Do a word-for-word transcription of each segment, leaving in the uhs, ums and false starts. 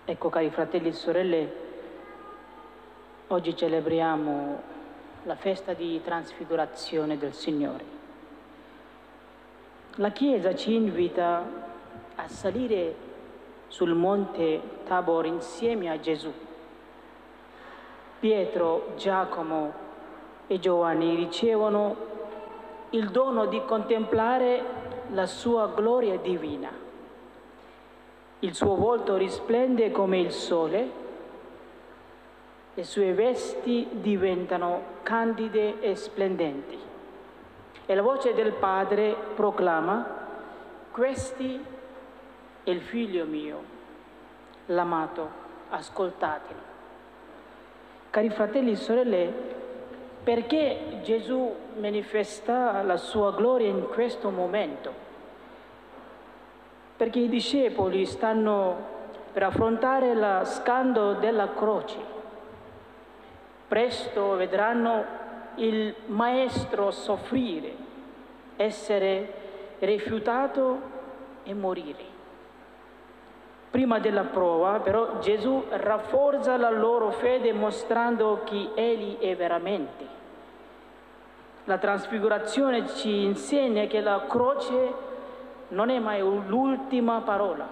Ecco, cari fratelli e sorelle, oggi celebriamo la festa di trasfigurazione del Signore. La Chiesa ci invita a salire sul monte Tabor insieme a Gesù. Pietro, Giacomo e Giovanni ricevono il dono di contemplare la sua gloria divina. Il suo volto risplende come il sole, le sue vesti diventano candide e splendenti. E la voce del Padre proclama: «Questi è il Figlio mio, l'amato, ascoltatelo». Cari fratelli e sorelle, perché Gesù manifesta la sua gloria in questo momento? Perché i discepoli stanno per affrontare lo scandalo della croce. Presto vedranno il Maestro soffrire, essere rifiutato e morire. Prima della prova, però, Gesù rafforza la loro fede mostrando chi Egli è veramente. La trasfigurazione ci insegna che la croce non è mai l'ultima parola.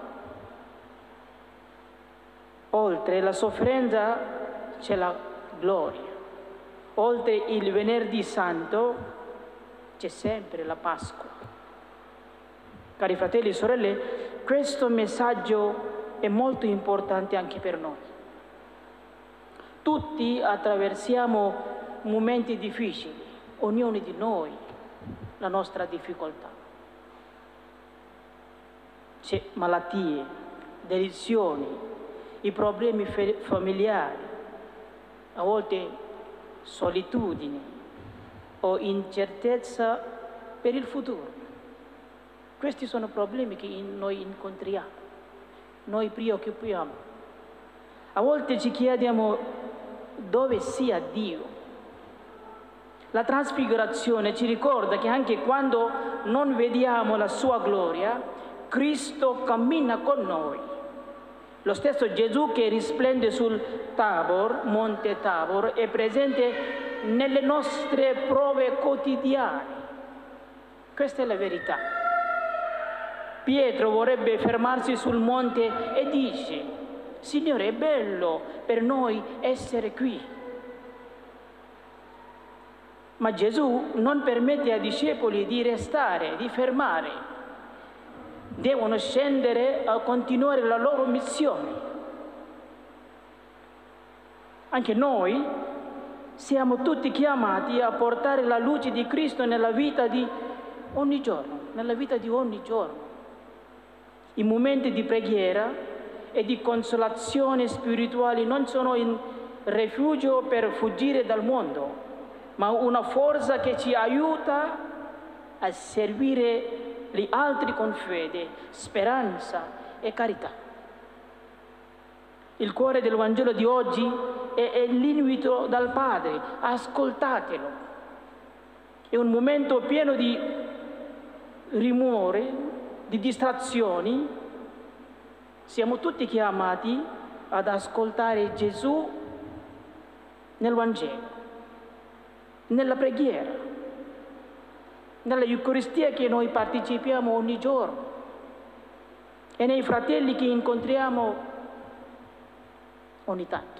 Oltre la sofferenza c'è la gloria. Oltre il Venerdì Santo c'è sempre la Pasqua. Cari fratelli e sorelle, questo messaggio è molto importante anche per noi. Tutti attraversiamo momenti difficili, ognuno di noi la nostra difficoltà. C'è malattie, delusioni, i problemi familiari, a volte solitudine o incertezza per il futuro. Questi sono problemi che noi incontriamo, noi preoccupiamo. A volte ci chiediamo dove sia Dio. La trasfigurazione ci ricorda che anche quando non vediamo la sua gloria, Cristo cammina con noi. Lo stesso Gesù che risplende sul Tabor, Monte Tabor, è presente nelle nostre prove quotidiane. Questa è la verità. Pietro vorrebbe fermarsi sul monte e dice: Signore, è bello per noi essere qui. Ma Gesù non permette ai discepoli di restare, di fermare. Devono scendere a continuare la loro missione. Anche noi siamo tutti chiamati a portare la luce di Cristo nella vita di ogni giorno, nella vita di ogni giorno. I momenti di preghiera e di consolazione spirituale non sono un rifugio per fuggire dal mondo, ma una forza che ci aiuta a servire gli altri con fede, speranza e carità. Il cuore del Vangelo di oggi è, è l'invito dal Padre: ascoltatelo. È un momento pieno di rumore, di distrazioni. Siamo tutti chiamati ad ascoltare Gesù nel Vangelo, nella preghiera, nella Eucaristia che noi partecipiamo ogni giorno e nei fratelli che incontriamo ogni tanto.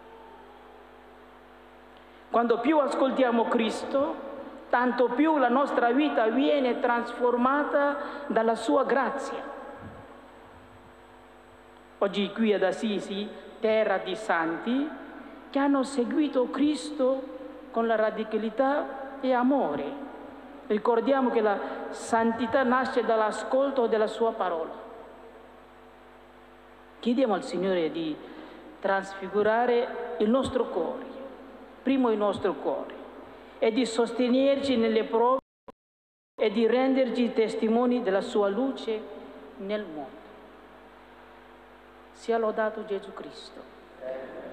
Quando più ascoltiamo Cristo, tanto più la nostra vita viene trasformata dalla sua grazia. Oggi qui ad Assisi, terra di santi, che hanno seguito Cristo con la radicalità e amore. Ricordiamo che la santità nasce dall'ascolto della sua parola. Chiediamo al Signore di trasfigurare il nostro cuore, primo il nostro cuore, e di sostenerci nelle prove e di renderci testimoni della sua luce nel mondo. Sia lodato Gesù Cristo.